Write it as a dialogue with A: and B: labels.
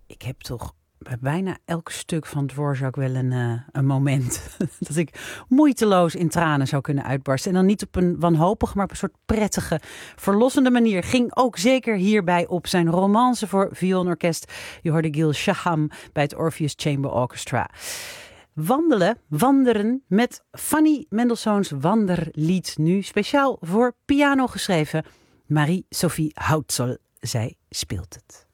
A: ik heb toch bij bijna elk stuk van Dvorak wel een moment dat ik moeiteloos in tranen zou kunnen uitbarsten. En dan niet op een wanhopige, maar op een soort prettige, verlossende manier. Ging ook zeker hierbij op zijn romance voor vioolorkest. Je hoorde Gil Shaham bij het Orpheus Chamber Orchestra. Wanderen met Fanny Mendelssohns Wanderlied. Nu speciaal voor piano geschreven. Marie-Sophie Hautzel, zij speelt het.